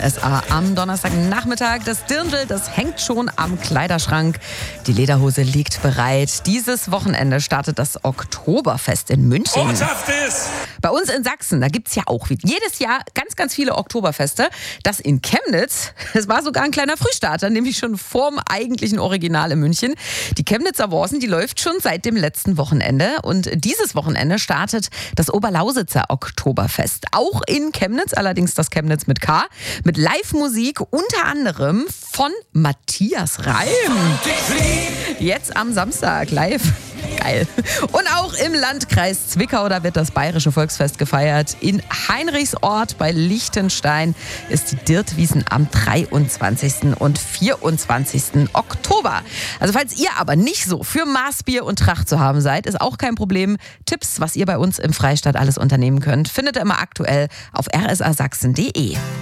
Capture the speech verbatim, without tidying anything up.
R S A am Donnerstagnachmittag. Das Dirndl, das hängt schon am Kleiderschrank. Die Lederhose liegt bereit. Dieses Wochenende startet das Oktoberfest in München. Ortschaft ist! Bei uns in Sachsen, da gibt es ja auch jedes Jahr ganz, ganz viele Oktoberfeste. Das in Chemnitz, das war sogar ein kleiner Frühstarter, nämlich schon vorm eigentlichen Original in München. Die Chemnitzer Warsen, die läuft schon seit dem letzten Wochenende. Und dieses Wochenende startet das Oberlausitzer Oktoberfest. Auch in Chemnitz, allerdings das Chemnitz mit K, mit Live-Musik unter anderem von Matthias Reim. Jetzt am Samstag live. Geil. Und auch im Landkreis Zwickau, da wird das Bayerische Volksfest gefeiert. In Heinrichsort bei Liechtenstein ist die Dirtwiesen am dreiundzwanzigsten und vierundzwanzigsten Oktober. Also falls ihr aber nicht so für Maßbier und Tracht zu haben seid, ist auch kein Problem. Tipps, was ihr bei uns im Freistaat alles unternehmen könnt, findet ihr immer aktuell auf r s a sachsen punkt d e.